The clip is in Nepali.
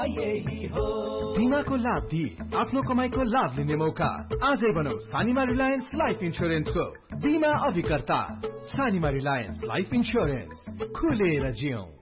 यही हो बीमाको लाभ दिई आफ्नो कमाईको लाभ लिने मौका आजै बनाऊ सानीमा रिलायन्स लाइफ इन्स्योरेन्सको बीमा अभिकर्ता सानीमा रिलायन्स लाइफ इन्स्योरेन्स खुलेर जियौं